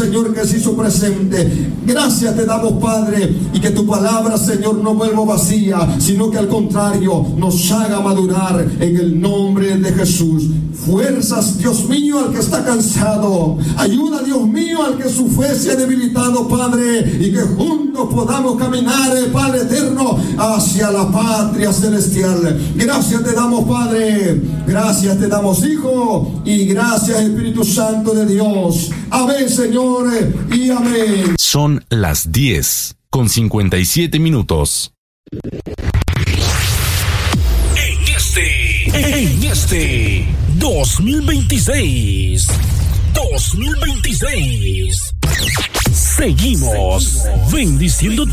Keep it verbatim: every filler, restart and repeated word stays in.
Señor, que se hizo presente. Gracias te damos, Padre, y que tu palabra, Señor, no vuelva vacía, sino que al contrario nos haga madurar en el nombre de Jesús. Fuerzas, Dios mío, al que está cansado. Ayuda, Dios mío, al que su fe se ha debilitado, Padre, y que juntos podamos caminar, Padre eterno, hacia la patria celestial. Gracias te damos, Padre. Gracias te damos, Hijo, y gracias, Espíritu Santo de Dios. Amén, Señor, y amén. Son las diez con cincuenta y siete minutos. En este, en este dos mil veintiséis, dos mil veintiséis, seguimos bendiciendo tu